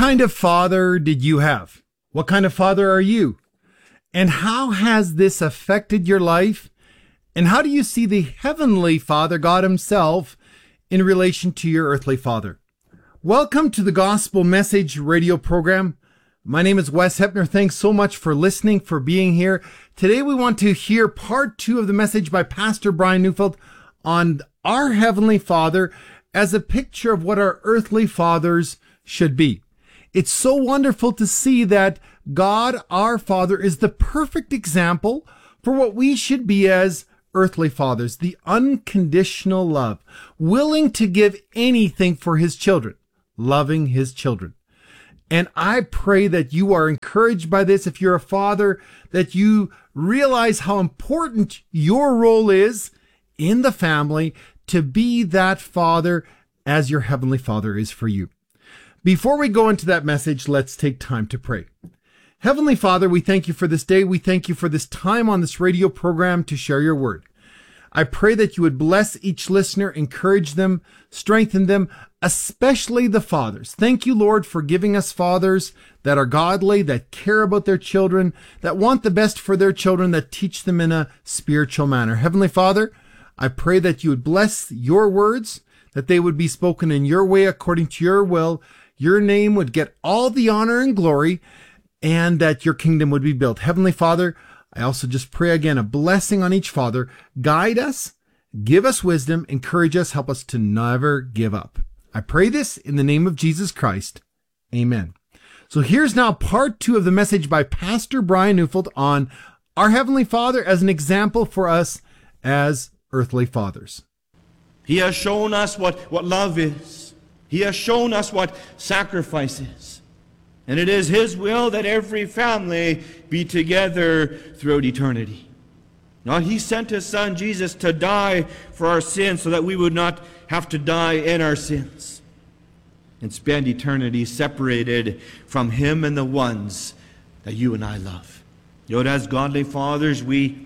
kind of father did you have? What kind of father are you? And how has this affected your life? And how do you see the Heavenly Father, God Himself, in relation to your earthly father? Welcome to the Gospel Message radio program. My name is Wes Hepner. Thanks so much for listening, for being here. Today we want to hear part 2 of the message by Pastor Brian Neufeld on our Heavenly Father as a picture of what our earthly fathers should be. It's so wonderful to see that God, our Father, is the perfect example for what we should be as earthly fathers. The unconditional love, willing to give anything for His children, loving His children. And I pray that you are encouraged by this. If you're a father, that you realize how important your role is in the family to be that father as your Heavenly Father is for you. Before we go into that message, let's take time to pray. Heavenly Father, we thank you for this day. We thank you for this time on this radio program to share your word. I pray that you would bless each listener, encourage them, strengthen them, especially the fathers. Thank you, Lord, for giving us fathers that are godly, that care about their children, that want the best for their children, that teach them in a spiritual manner. Heavenly Father, I pray that you would bless your words, that they would be spoken in your way according to your will. Your name would get all the honor and glory, and that your kingdom would be built. Heavenly Father, I also just pray again a blessing on each father. Guide us, give us wisdom, encourage us, help us to never give up. I pray this in the name of Jesus Christ. Amen. So here's now part 2 of the message by Pastor Brian Neufeld on our Heavenly Father as an example for us as earthly fathers. He has shown us what love is. He has shown us what sacrifice is. And it is His will that every family be together throughout eternity. Now, He sent His Son Jesus to die for our sins so that we would not have to die in our sins and spend eternity separated from Him and the ones that you and I love. You know, as godly fathers, we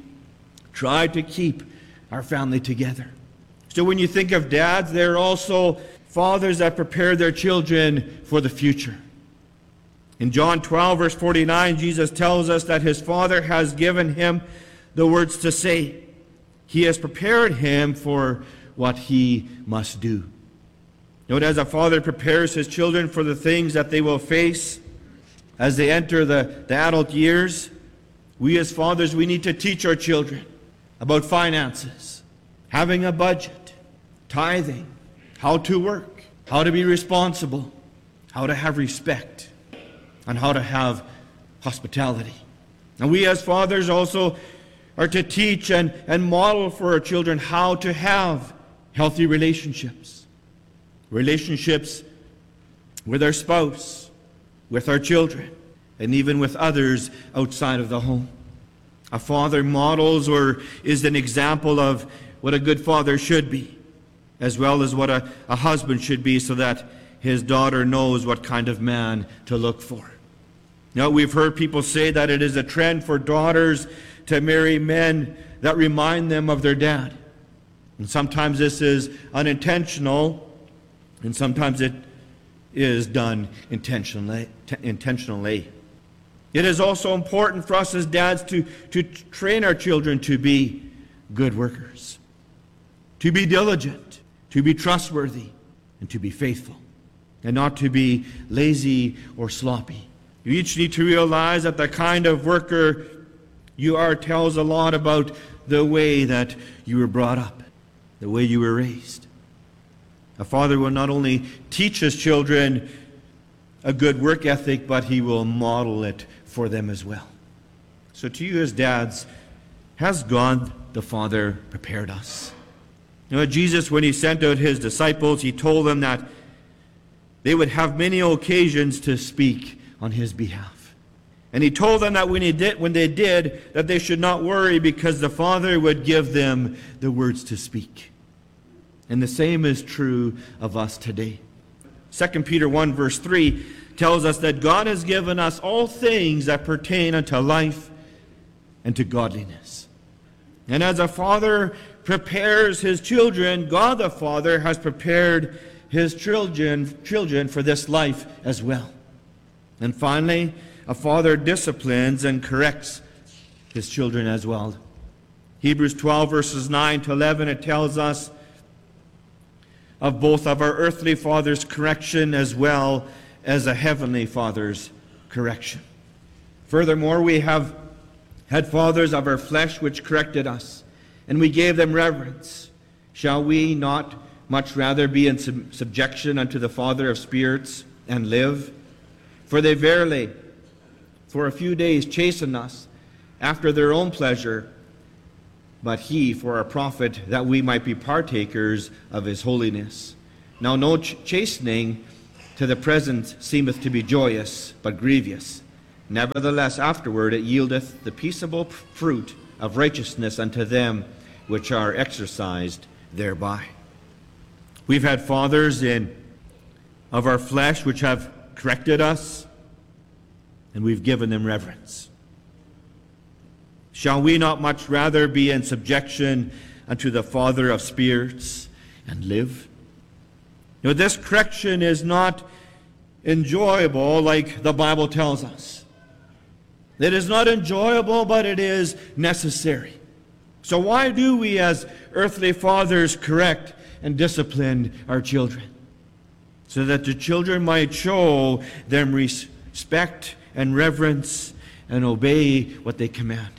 try to keep our family together. So when you think of dads, they're also fathers that prepare their children for the future. In John 12, verse 49, Jesus tells us that His Father has given Him the words to say. He has prepared Him for what He must do. Note, as a father prepares his children for the things that they will face as they enter the adult years, we as fathers, we need to teach our children about finances, having a budget, tithing, how to work, how to be responsible, how to have respect, and how to have hospitality. And we as fathers also are to teach and model for our children how to have healthy relationships. Relationships with our spouse, with our children, and even with others outside of the home. A father models or is an example of what a good father should be, as well as what a husband should be, so that his daughter knows what kind of man to look for. Now, we've heard people say that it is a trend for daughters to marry men that remind them of their dad. And sometimes this is unintentional, and sometimes it is done intentionally. It is also important for us as dads to train our children to be good workers, to be diligent, to be trustworthy, and to be faithful, and not to be lazy or sloppy. You each need to realize that the kind of worker you are tells a lot about the way that you were brought up, the way you were raised. A father will not only teach his children a good work ethic, but he will model it for them as well. So to you as dads, has God the Father prepared us? You know, Jesus, when He sent out His disciples, He told them that they would have many occasions to speak on His behalf. And He told them that when they did, that they should not worry, because the Father would give them the words to speak. And the same is true of us today. 2 Peter 1 verse 3 tells us that God has given us all things that pertain unto life and to godliness. And as a father prepares his children, God the Father has prepared His children for this life as well. And finally, a father disciplines and corrects his children as well. Hebrews 12, verses 9 to 11, it tells us of both of our earthly father's correction as well as a heavenly father's correction. Furthermore, we have had fathers of our flesh which corrected us, and we gave them reverence. Shall we not much rather be in subjection unto the Father of spirits and live? For they verily, for a few days, chasten us after their own pleasure, but he for our profit, that we might be partakers of his holiness. Now no chastening to the present seemeth to be joyous, but grievous. Nevertheless afterward it yieldeth the peaceable fruit of righteousness unto them which are exercised thereby. We've had fathers of our flesh which have corrected us, and we've given them reverence. Shall we not much rather be in subjection unto the Father of spirits and live? You know, this correction is not enjoyable like the Bible tells us. It is not enjoyable, but it is necessary. So why do we as earthly fathers correct and discipline our children? So that the children might show them respect and reverence and obey what they command.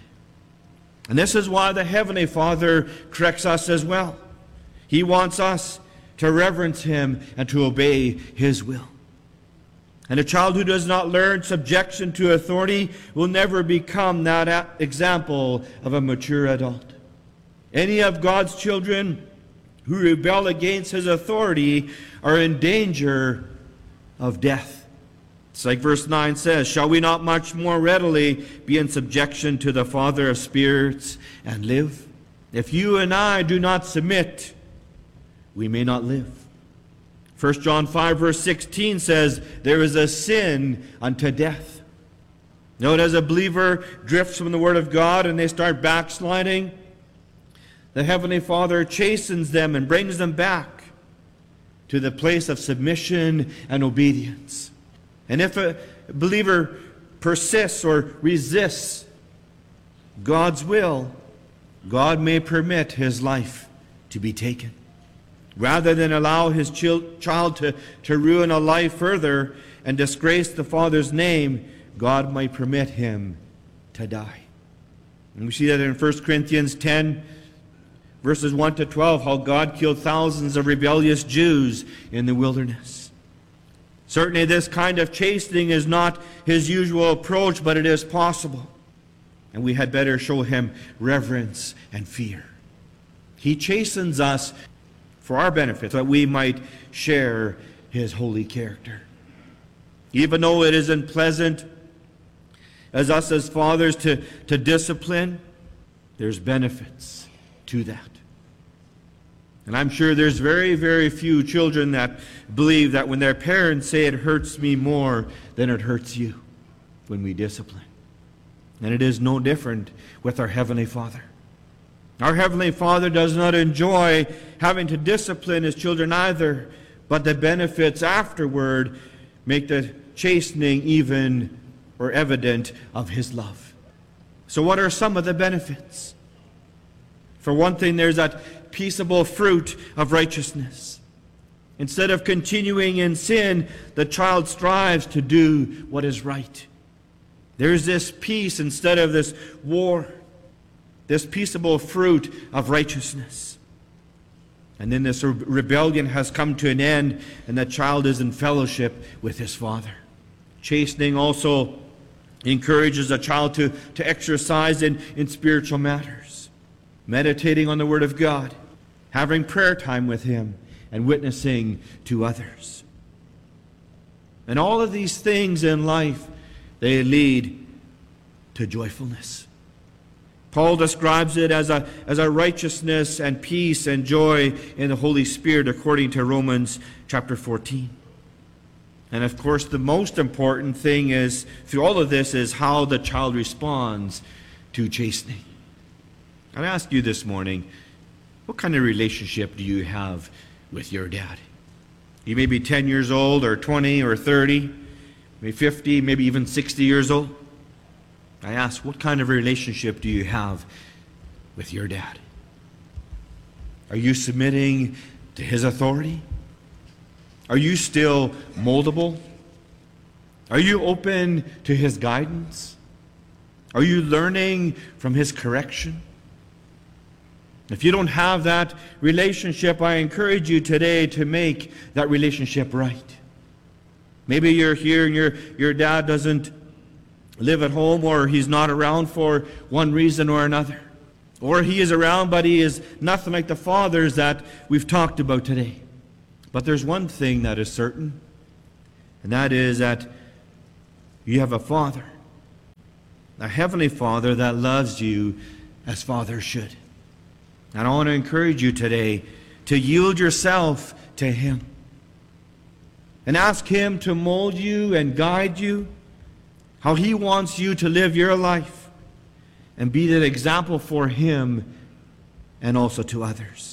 And this is why the Heavenly Father corrects us as well. He wants us to reverence him and to obey his will. And a child who does not learn subjection to authority will never become that example of a mature adult. Any of God's children who rebel against his authority are in danger of death. It's like verse 9 says, shall we not much more readily be in subjection to the Father of spirits and live? If you and I do not submit, we may not live. 1 John 5 verse 16 says, there is a sin unto death. Note, as a believer drifts from the Word of God and they start backsliding, the Heavenly Father chastens them and brings them back to the place of submission and obedience. And if a believer persists or resists God's will, God may permit his life to be taken. Rather than allow his child to ruin a life further and disgrace the Father's name, God might permit him to die. And we see that in 1 Corinthians 10, verses 1 to 12, how God killed thousands of rebellious Jews in the wilderness. Certainly this kind of chastening is not his usual approach, but it is possible. And we had better show him reverence and fear. He chastens us for our benefit, that we might share his holy character. Even though it isn't pleasant as us as fathers to discipline, there's benefits to that. And I'm sure there's very, very few children that believe that when their parents say it hurts me more than it hurts you when we discipline. And it is no different with our Heavenly Father. Our Heavenly Father does not enjoy having to discipline his children either, but the benefits afterward make the chastening even or evident of his love. So what are some of the benefits? For one thing, there's that peaceable fruit of righteousness. Instead of continuing in sin, the child strives to do what is right. There's this peace instead of this war, this peaceable fruit of righteousness. And then this rebellion has come to an end, and the child is in fellowship with his father. Chastening also encourages a child to exercise in spiritual matters, meditating on the Word of God, having prayer time with him, and witnessing to others. And all of these things in life, they lead to joyfulness. Paul describes it as a righteousness and peace and joy in the Holy Spirit according to Romans chapter 14. And of course, the most important thing is, through all of this, is how the child responds to chastening. I ask you this morning, what kind of relationship do you have with your dad? You may be 10 years old or 20 or 30, maybe 50, maybe even 60 years old. I ask, what kind of a relationship do you have with your dad? Are you submitting to his authority? Are you still moldable? Are you open to his guidance? Are you learning from his correction? If you don't have that relationship, I encourage you today to make that relationship right. Maybe you're here and your dad doesn't live at home, or he's not around for one reason or another. Or he is around, but he is nothing like the fathers that we've talked about today. But there's one thing that is certain, and that is that you have a Father, a Heavenly Father that loves you as fathers should. And I want to encourage you today to yield yourself to Him and ask Him to mold you and guide you how He wants you to live your life and be that example for Him and also to others.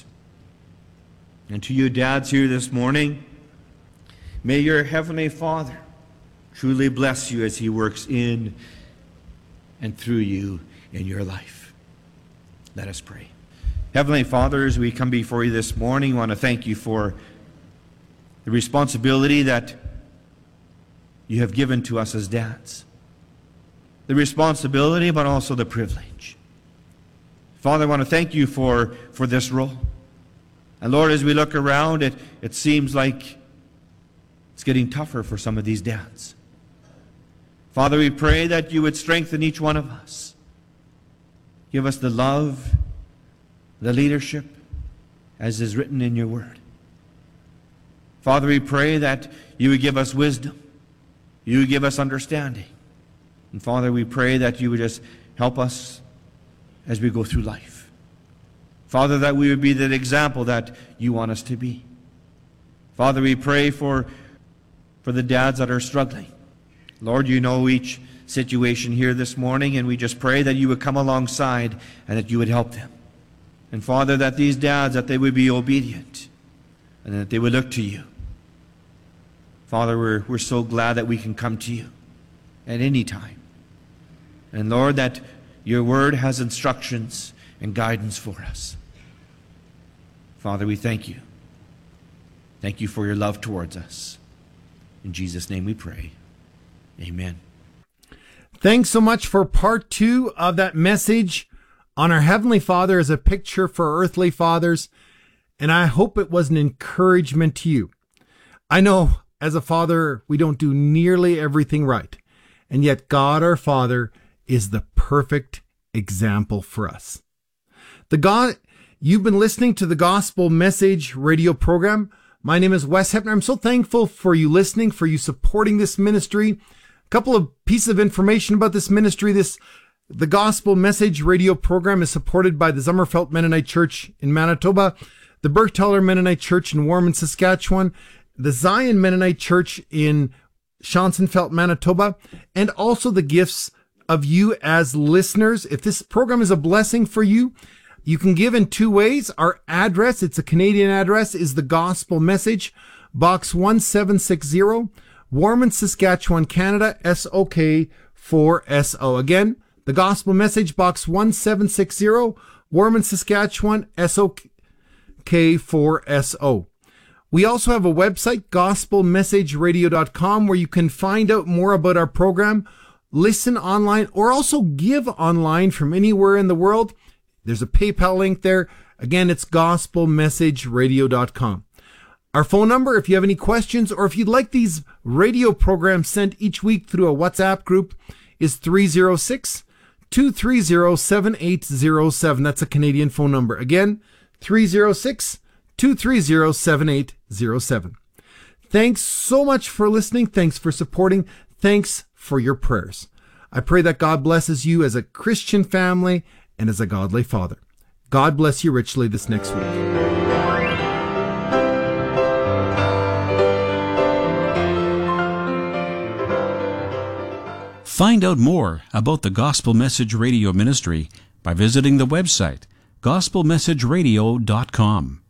And to you dads here this morning, may your Heavenly Father truly bless you as He works in and through you in your life. Let us pray. Heavenly Father, as we come before you this morning, I want to thank you for the responsibility that you have given to us as dads. The responsibility, but also the privilege. Father, I want to thank you for this role. And Lord, as we look around, it seems like it's getting tougher for some of these dads. Father, we pray that you would strengthen each one of us. Give us the love, the leadership, as is written in your word. Father, we pray that you would give us wisdom. You would give us understanding. And Father, we pray that you would just help us as we go through life. Father, that we would be that example that you want us to be. Father, we pray for the dads that are struggling. Lord, you know each situation here this morning, and we just pray that you would come alongside and that you would help them. And Father, that these dads, that they would be obedient and that they would look to you. Father, we're so glad that we can come to you at any time. And Lord, that your word has instructions and guidance for us. Father, we thank you. Thank you for your love towards us. In Jesus' name we pray. Amen. Thanks so much for part 2 of that message on our Heavenly Father as a picture for earthly fathers. And I hope it was an encouragement to you. I know as a father, we don't do nearly everything right. And yet God, our Father, is the perfect example for us. You've been listening to the Gospel Message radio program. My name is Wes Hepner. I'm so thankful for you listening, for you supporting this ministry. A couple of pieces of information about this ministry. The Gospel Message radio program is supported by the Zummerfelt Mennonite Church in Manitoba, the Bergtaler Mennonite Church in Warman, Saskatchewan, the Zion Mennonite Church in Schonsenfeld, Manitoba, and also the gifts of you as listeners. If this program is a blessing for you, you can give in 2 ways. Our address, it's a Canadian address, is the Gospel Message, Box 1760, Warman, Saskatchewan, Canada, SOK4SO. Again, the Gospel Message, Box 1760, Warman, Saskatchewan, SOK4SO. We also have a website, gospelmessageradio.com, where you can find out more about our program, listen online, or also give online from anywhere in the world. There's a PayPal link there. Again, it's gospelmessageradio.com. Our phone number, if you have any questions, or if you'd like these radio programs sent each week through a WhatsApp group, is 306-230-7807. That's a Canadian phone number. Again, 306-230-7807. Thanks so much for listening. Thanks for supporting. Thanks for your prayers. I pray that God blesses you as a Christian family and as a godly father. God bless you richly this next week. Find out more about the Gospel Message Radio Ministry by visiting the website gospelmessageradio.com.